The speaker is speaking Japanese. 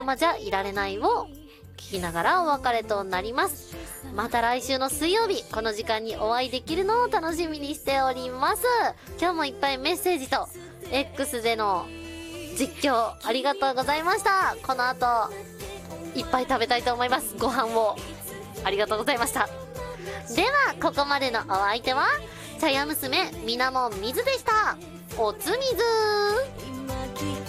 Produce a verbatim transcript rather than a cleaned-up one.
まじゃいられないを聞きながらお別れとなります。また来週の水曜日、この時間にお会いできるのを楽しみにしております。今日もいっぱいメッセージと X での実況ありがとうございました。この後いっぱい食べたいと思います。ご飯をありがとうございました。ではここまでのお相手は茶屋娘みなもみずでした。おつみずー。